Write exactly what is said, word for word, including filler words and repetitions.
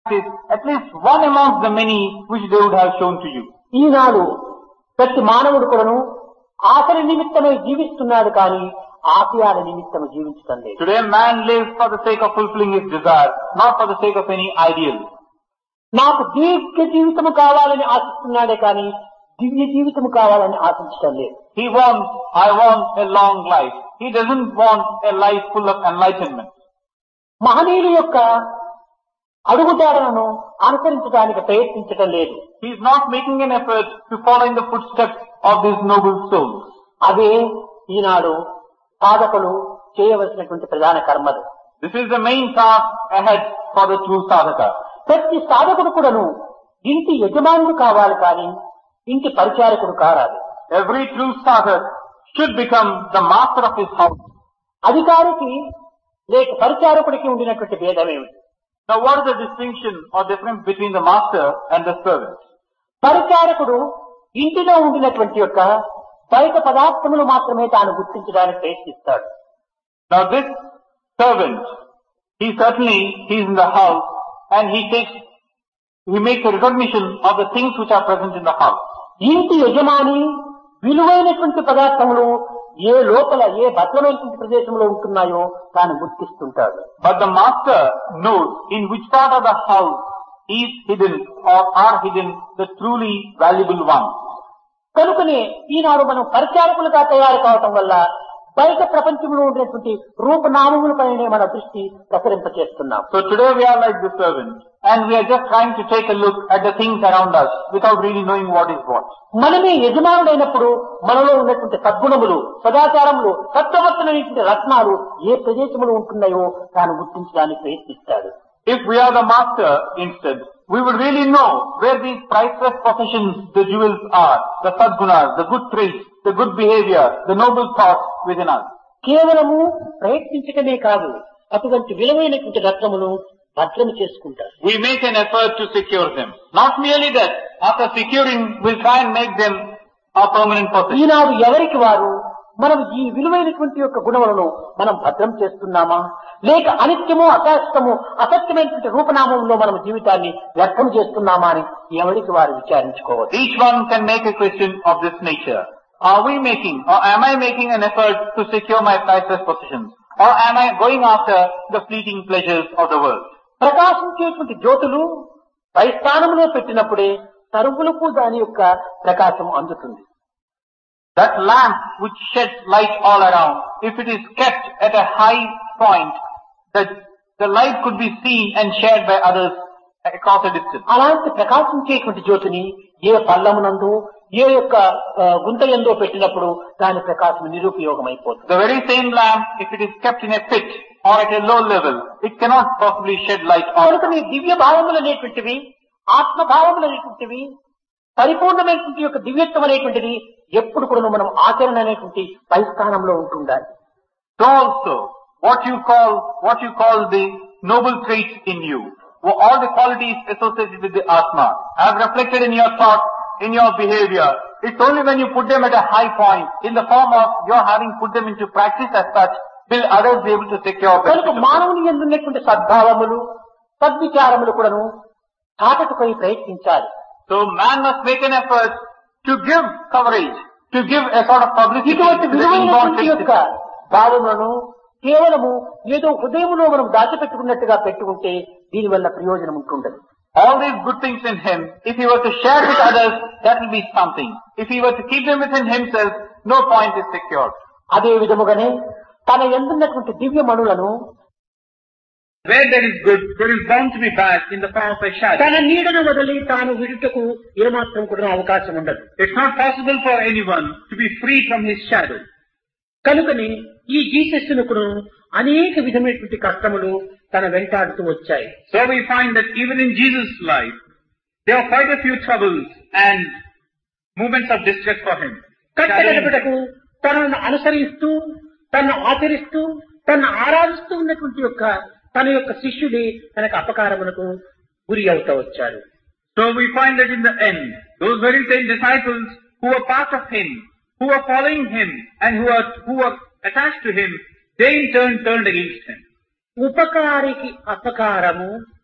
practice at least one amongst the many which they would have shown to you. ఈనాడు ప్రతి మానవుడు కూడాను ఆశల నిమిత్తమై జీవిస్తున్నాడు కానీ ఆశయాల నిమిత్తము జీవించడం లేదు. Today man lives for the sake of fulfilling his desire, not for the sake of any ideal. నాకు దీర్ఘ జీవితము కావాలని ఆశిస్తున్నాడే కానీ దివ్య జీవితము కావాలని ఆశించడం లేదు. He wants, I want a long life. He doesn't want a life full of enlightenment. మహనీయుల యొక్క అడుగుదారులను అనుసరించడానికి ప్రయత్నించడం లేదు. He is not making an effort to follow in the footsteps of these noble souls. అవే ఈనాడు సాధకులు చేయవలసినటువంటి ప్రధాన కర్మలు. This is the main task ahead for the true sadhaka. ప్రతి సాధకుడు కూడాను ఇంటి యజమానుడు కావాలి కానీ ఇంటి పరిచారకుడు కారాదు. Every true sadhak should become the master of his house. అధికారికి లేక పరిచారకుడికి ఉండినటువంటి భేదం ఏమిటి? Now what is the distinction or difference between the master and the servant? పరిచారకుడు ఇంటిలో ఉండినటువంటి యొక్క బయట పదార్థములు మాత్రమే తాను గుర్తించడానికి ప్రయత్నిస్తాడు. Now this servant, he certainly, he is in the house and he takes, he makes a recognition of the things which are present in the house. ఇంటి యజమాని విలువైనటువంటి పదార్థములు ఏ లోపల ఏ భద్రమైనటువంటి ప్రదేశంలో ఉంటున్నాయో తాను గుర్తిస్తుంటాడు. But the master knows in which part of the house is hidden or are hidden the truly valuable ones. కనుకనే ఈనాడు మనం పరిచారకులుగా తయారు కావటం వల్ల బయట ప్రపంచంలో ఉండేటువంటి రూపనామములపైనే మన దృష్టి ప్రసరింపచేస్తున్నాం. So today we are like the servant and we are just trying to take a look at the things around us without really knowing what is what. మనమే యజమానుడైనప్పుడు మనలో ఉన్నటువంటి సద్గుణములు, సదాచారములు, సత్ప్రవర్తనైనటువంటి రత్నాలు ఏ ప్రదేశంలో ఉంటున్నాయో తాను గుర్తించడానికి ప్రయత్నిస్తాడు. If we are the master instead, we would really know where these priceless possessions, the jewels are, the sadgunas, the good traits, the good behavior, the noble thoughts within us. కేవలము ప్రయత్నించడమే కాదు, అటువంటి విలువైనటువంటి రత్నములు భద్రము చేసుకుంటారు. We make an effort to secure them. Not merely that, after securing, we'll try and make them our permanent possession. ఈనాడు ఎవరికి వారు మనం ఈ విలువైనటువంటి యొక్క గుణములను మనం భద్రం చేస్తున్నామా, లేక అనిత్యము, అశాశ్వతము, అసత్యమైనటువంటి రూపనామంలో మనం జీవితాన్ని వ్యర్థం చేస్తున్నామా అని ఎవరికి వారు విచారించుకోవచ్చు. Each one can make a question of this nature. Are we making, or am I making an effort to secure my priceless possessions? Or am I going after the fleeting pleasures of the world? ప్రకాశించేటువంటి జ్యోతులు పై స్థానంలో పెట్టినప్పుడే తరువులకు దాని యొక్క ప్రకాశం అందుతుంది. That lamp which sheds light all around, if it is kept at a high point, that the light could be seen and shared by others across a distance. అలాంటి ప్రకాశించేటువంటి జ్యోతిని ఏ పల్లమునందు ఏ యొక్క గుంతయందో పెట్టినప్పుడు దాని ప్రకాశం నిరుపయోగమైపోతుంది. The very same lamp, if it is kept in a pit or at a low level, it cannot possibly shed light on. కనుక దివ్య భావములు అనేటువంటివి, ఆత్మభావములు అనేటువంటివి, పరిపూర్ణమైనటువంటి యొక్క దివ్యత్వం అనేటువంటిది ఎప్పుడు కూడా మనం ఆచరణ అనేటువంటి పరిస్థానంలో ఉంటుండాలి. So also, what you call, what you call the noble traits in you, all the qualities associated with the Atma, as reflected in your thoughts, in your behavior, it's only when you put them at a high point, in the form of your having put them into practice as such, will others be able to take care of it. కనుక మానవుని యందు ఉన్నటువంటి సద్భావములు, సద్విచారములు కూడాను చాటుకుపై ప్రయత్నించాలి. So man must make an effort to give coverage, to give a sort of publicity. ఇటువంటి విలువైనటువంటి యొక్క భావములను కేవలము ఏదో హృదయంలో మనం దాచిపెట్టుకున్నట్టుగా పెట్టుకుంటే దీనివల్ల ప్రయోజనం ఉంటుండదు. All these good things in him, if he were to share with others, that will be something. If he were to keep them within himself, no point is secured. అదే విధముగానే తన యందున్నటువంటి దివ్యమణులను where there is good, there is bound to be bad in the form of a shadow. తన నీడను వదిలి తాను విడుటకు ఏమాత్రం కూడా అవకాశం ఉండదు. It's not possible for anyone to be free from his shadow. కనుకని ఈ జీసస్ను కూడా అనేక విధమైనటువంటి కష్టములు తన వెంటాడుతూ వచ్చాయి. So we find that even in Jesus' life, there are quite a few troubles and movements of distress for him. కట్టగడపటకు తనను అనుసరిస్తూ, తనను ఆచరిస్తూ, తనను ఆరాధిస్తూ ఉన్నటువంటి యొక్క తన యొక్క శిష్యుడే తనకు అపకారమునకు గురి అవుతూ వచ్చారు. So we find that in the end, those very same disciples who were part of him, who were following him, and who were who were attached to him, they in turn turned against him. ఉపకారికి అపకారము